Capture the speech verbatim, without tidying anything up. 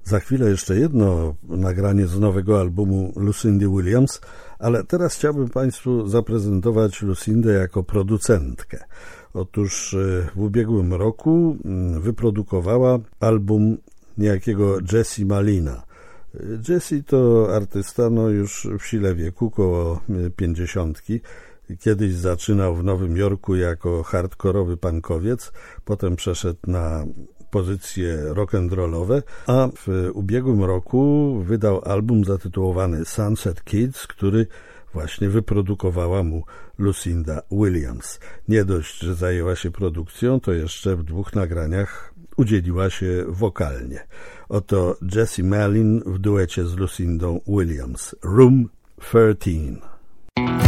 Za chwilę jeszcze jedno nagranie z nowego albumu Lucindy Williams, ale teraz chciałbym Państwu zaprezentować Lucindę jako producentkę. Otóż w ubiegłym roku wyprodukowała album niejakiego Jesse Malina. Jesse to artysta no już w sile wieku, koło pięćdziesiątki. Kiedyś zaczynał w Nowym Jorku jako hardkorowy punkowiec, potem przeszedł na pozycje rock'n'rollowe, a w ubiegłym roku wydał album zatytułowany Sunset Kids, który właśnie wyprodukowała mu Lucinda Williams. Nie dość, że zajęła się produkcją, to jeszcze w dwóch nagraniach udzieliła się wokalnie. Oto Jesse Malin w duecie z Lucindą Williams. Room thirteen.